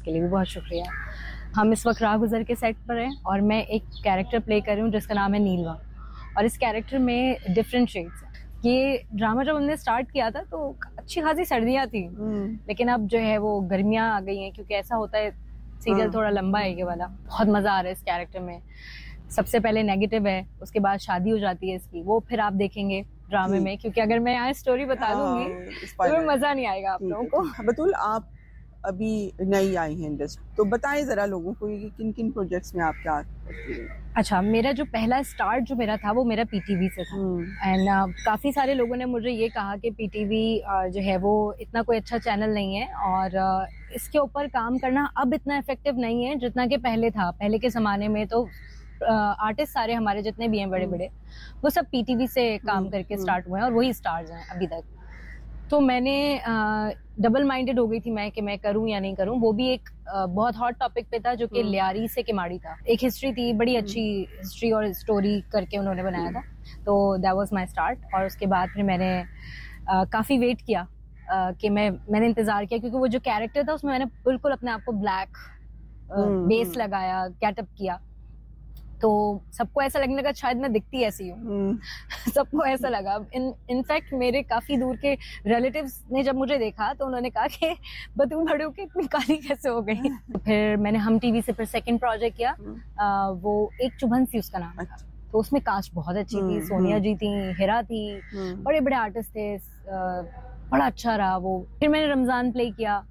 उसके लिए भी बहुत शुक्रिया। हम इस वक्त राहगुजर के सेट पर हैं और मैं एक कैरेक्टर प्ले कर रही हूँ जिसका नाम है नीलवा, और इस कैरेक्टर में डिफरेंट शेड्स हैं। ये ड्रामा जब हमने स्टार्ट किया था तो अच्छी खासी सर्दियाँ थी, लेकिन अब जो है वो गर्मियाँ आ गई हैं, क्योंकि ऐसा होता है सीरियल थोड़ा लंबा है ये वाला। बहुत मजा आ रहा है इस कैरेक्टर में। सबसे पहले नेगेटिव है, उसके बाद शादी हो जाती है इसकी, वो फिर आप देखेंगे ड्रामे में, क्योंकि अगर मैं यहाँ स्टोरी बता दूंगी तो मजा नहीं आएगा आप लोगों को। बतूल, आप अभी नई आई हैं इंडस्ट्री, तो बताएं जरा लोगों को कि किन किन प्रोजेक्ट्स में आप क्या करती हैं। अच्छा, मेरा जो पहला स्टार्ट जो मेरा था वो मेरा पीटीवी से था। एंड काफ़ी सारे लोगों ने मुझे ये कहा कि पीटीवी जो है वो इतना कोई अच्छा चैनल नहीं है, और इसके ऊपर काम करना अब इतना इफेक्टिव नहीं है जितना कि पहले था। पहले के ज़माने में तो आर्टिस्ट सारे हमारे जितने भी हैं बड़े बड़े, वो सब पीटीवी से काम करके स्टार्ट हुए हैं और वही स्टार्स हैं अभी तक। तो मैंने डबल माइंडेड हो गई थी मैं कि मैं करूं या नहीं करूं। वो भी एक बहुत हॉट टॉपिक पे था जो कि लियारी से किमाड़ी था। एक हिस्ट्री थी, बड़ी अच्छी हिस्ट्री और स्टोरी करके उन्होंने बनाया था, तो दैट वाज माय स्टार्ट। और उसके बाद फिर मैंने काफ़ी वेट किया कि मैंने इंतज़ार किया, क्योंकि वो जो कैरेक्टर था उसमें मैंने बिल्कुल अपने आप को ब्लैक बेस लगाया, गेटअप किया, तो सबको ऐसा लगने लगा शायद मैं दिखती ऐसी हूँ। सबको ऐसा लगा। इनफैक्ट मेरे काफी दूर के रिलेटिव्स ने जब मुझे देखा तो उन्होंने कहा कि बतूल बड़े होके इतनी काली कैसे हो गई। फिर मैंने हम टीवी से फिर सेकंड प्रोजेक्ट किया, वो एक चुभन सी उसका नाम था। तो उसमें कास्ट बहुत अच्छी थी, सोनिया जी थी, हिरा थी, बड़े बड़े आर्टिस्ट थे, बड़ा अच्छा रहा वो। फिर मैंने रमजान प्ले किया,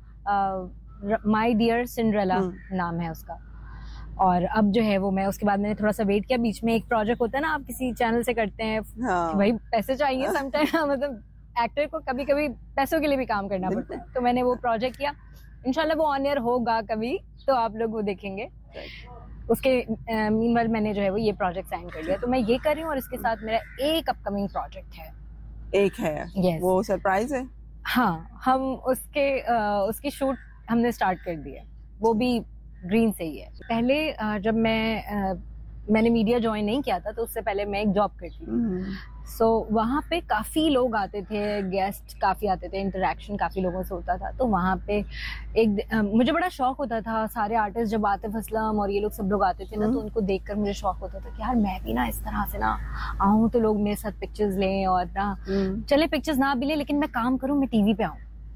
माई डियर सिंड्रेला नाम है उसका। और अब जो है वो मैं उसके बाद मैंने थोड़ा सा वेट किया। बीच में एक प्रोजेक्ट होता है ना, आप किसी चैनल से करते हैं, भाई पैसे चाहिए समटाइम, मतलब एक्टर को कभी कभी पैसों के लिए भी काम करना पड़ता है। तो मैंने वो प्रोजेक्ट किया, इंशाल्लाह वो ऑन एयर होगा कभी, तो आप लोग वो देखेंगे। उसके मीनवाइल मैंने जो है वो ये प्रोजेक्ट साइन कर लिया, तो मैं ये कर रही हूँ। और इसके साथ मेरा एक अपकमिंग प्रोजेक्ट है। एक है? yes. वो सरप्राइज है? हाँ, हम उसकी शूट हमने स्टार्ट कर दी है, वो भी ग्रीन से ही है। पहले जब मैंने मीडिया ज्वाइन नहीं किया था, तो उससे पहले मैं एक जॉब करती थी। सो वहाँ पे काफ़ी लोग आते थे, गेस्ट काफ़ी आते थे, इंटरेक्शन काफ़ी लोगों से होता था। तो वहाँ पे मुझे बड़ा शौक होता था, सारे आर्टिस्ट जब आतिफ असलम और ये लोग सब लोग आते थे ना, तो उनको देखकर मुझे शौक होता था कि यार मैं भी ना इस तरह से ना आऊँ, तो लोग मेरे साथ पिक्चर्स लें, और ना चले पिक्चर्स ना भी लें, लेकिन मैं काम करूँ, मैं टीवी पे आऊँ।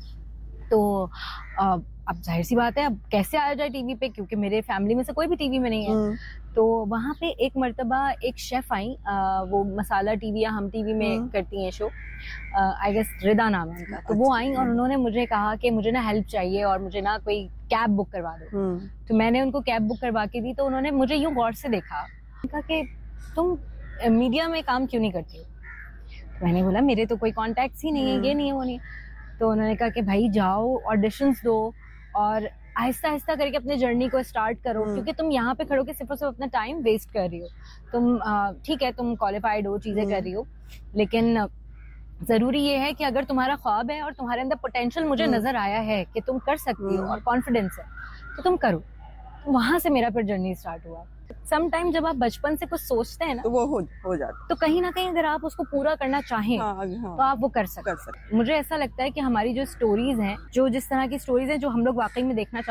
तो अब जाहिर सी बात है, अब कैसे आया जाए टीवी पे, क्योंकि मेरे फैमिली में से कोई भी टीवी में नहीं है। तो वहाँ पे एक मर्तबा एक शेफ आई, वो मसाला टीवी या हम टीवी में करती हैं शो, आई गेस रिदा नाम है उनका। तो वो आई और उन्होंने मुझे कहा कि मुझे ना हेल्प चाहिए और मुझे ना कोई कैब बुक करवा दो। तो मैंने उनको कैब बुक करवा के दी। तो उन्होंने मुझे यूं गौर से देखा, कहा कि तुम मीडिया में काम क्यों नहीं करती हो? तो मैंने बोला मेरे तो कोई कॉन्टैक्ट्स ही नहीं है, ये नहीं है, वो नहीं है। तो उन्होंने कहा कि भाई जाओ, ऑडिशंस दो और आहिस्ता आहिस्ता करके अपने जर्नी को स्टार्ट करो, क्योंकि तुम यहाँ पे खड़ो के सिर्फ और सिर्फ अपना टाइम वेस्ट कर रही हो। तुम ठीक है, तुम क्वालिफाइड हो, चीजें कर रही हो, लेकिन जरूरी ये है कि अगर तुम्हारा ख्वाब है और तुम्हारे अंदर पोटेंशियल मुझे नजर आया है कि तुम कर सकती हो और कॉन्फिडेंस है, तो तुम करो। तो वहां से मेरा फिर जर्नी स्टार्ट हुआ। सम टाइम जब आप बचपन से कुछ सोचते हैं ना, तो वो हो जाता, तो कहीं ना कहीं अगर आप उसको पूरा करना चाहें तो आप वो कर सकते हैं। मुझे ऐसा लगता है कि हमारी जो स्टोरीज हैं, जो जिस तरह की स्टोरीज हैं जो हम लोग वाकई में देखना